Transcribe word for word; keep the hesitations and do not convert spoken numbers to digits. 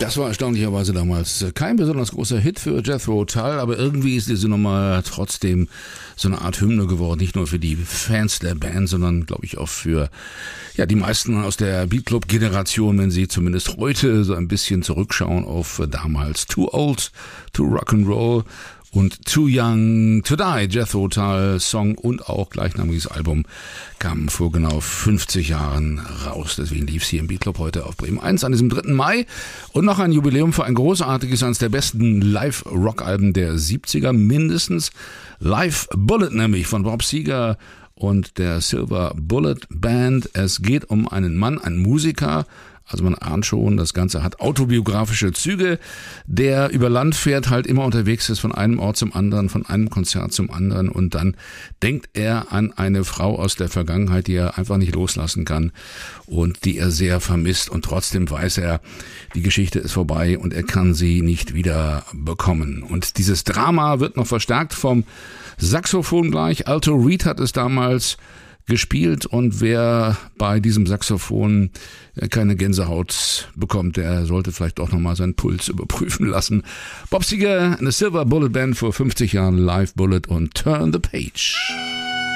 Das war erstaunlicherweise damals kein besonders großer Hit für Jethro Tull, aber irgendwie ist diese Nummer trotzdem so eine Art Hymne geworden, nicht nur für die Fans der Band, sondern glaube ich auch für ja die meisten aus der Beatclub-Generation, wenn sie zumindest heute so ein bisschen zurückschauen auf damals Too Old to Rock'n'Roll und Too Young to Die, Jethro Tull Song und auch gleichnamiges Album kam vor genau fünfzig Jahren raus. Deswegen lief es hier im Beatclub heute auf Bremen eins an diesem dritten Mai. Und noch ein Jubiläum für ein großartiges, eines der besten Live-Rock-Alben der siebziger mindestens. Live Bullet nämlich von Bob Seger und der Silver Bullet Band. Es geht um einen Mann, einen Musiker. Also man ahnt schon, das Ganze hat autobiografische Züge, der über Land fährt, halt immer unterwegs ist, von einem Ort zum anderen, von einem Konzert zum anderen und dann denkt er an eine Frau aus der Vergangenheit, die er einfach nicht loslassen kann und die er sehr vermisst und trotzdem weiß er, die Geschichte ist vorbei und er kann sie nicht wieder bekommen. Und dieses Drama wird noch verstärkt vom Saxophon gleich. Alto Reed hat es damals gespielt und wer bei diesem Saxophon keine Gänsehaut bekommt, der sollte vielleicht doch nochmal seinen Puls überprüfen lassen. Bob Seger, eine Silver Bullet Band vor fünfzig Jahren, Live Bullet und Turn the Page.